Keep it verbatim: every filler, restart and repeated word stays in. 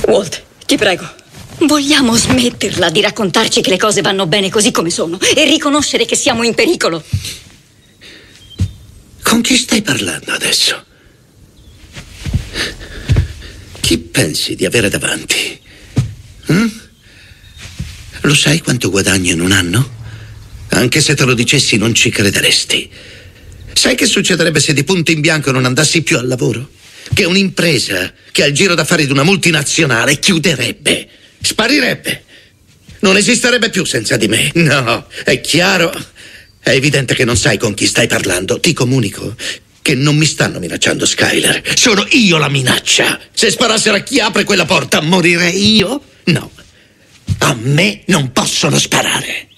Walt, ti prego. Vogliamo smetterla di raccontarci che le cose vanno bene così come sono e riconoscere che siamo in pericolo. Con chi stai parlando adesso? Chi pensi di avere davanti? Hm? Lo sai quanto guadagno in un anno? Anche se te lo dicessi non ci crederesti. Sai che succederebbe se di punto in bianco non andassi più al lavoro? Che un'impresa che ha il giro d'affari di una multinazionale chiuderebbe, sparirebbe. Non esisterebbe più senza di me. No, è chiaro. È evidente che non sai con chi stai parlando. Ti comunico che non mi stanno minacciando Skyler. Sono io la minaccia. Se sparassero a chi apre quella porta, morirei io? No. A me non possono sparare.